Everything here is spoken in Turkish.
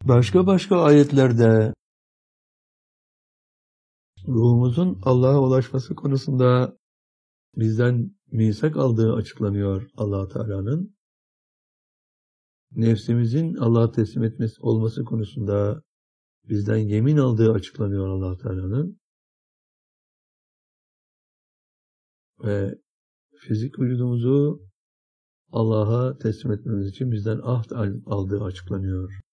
Başka ayetlerde ruhumuzun Allah'a ulaşması konusunda bizden misak aldığı açıklanıyor Allah Teala'nın. Nefsimizin Allah'a teslim etmesi olması konusunda bizden yemin aldığı açıklanıyor Allah Teala'nın. Ve fizik vücudumuzu Allah'a teslim etmemiz için bizden ahd aldığı açıklanıyor.